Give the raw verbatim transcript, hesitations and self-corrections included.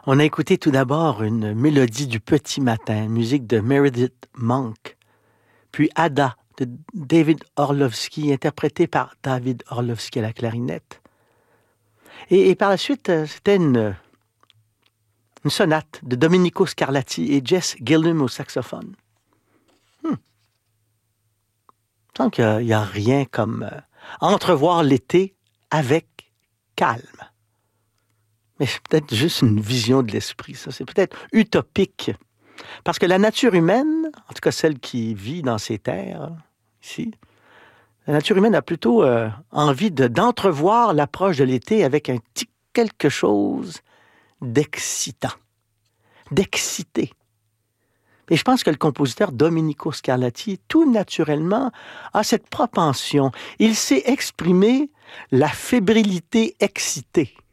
On a écouté tout d'abord une mélodie du petit matin, musique de Meredith Monk, puis Ada de David Orlovsky, interprétée par David Orlovsky à la clarinette. Et, et par la suite, c'était une, une sonate de Domenico Scarlatti et Jess Gilliam au saxophone. Hmm. Je sens qu'il n'y a, a rien comme euh, entrevoir l'été avec calme. Mais c'est peut-être juste une vision de l'esprit, ça. C'est peut-être utopique. Parce que la nature humaine, en tout cas celle qui vit dans ces terres, ici, la nature humaine a plutôt euh, envie de, d'entrevoir l'approche de l'été avec un petit quelque chose d'excitant, d'excité. Et je pense que le compositeur Domenico Scarlatti, tout naturellement, a cette propension. Il sait exprimer la fébrilité excitée.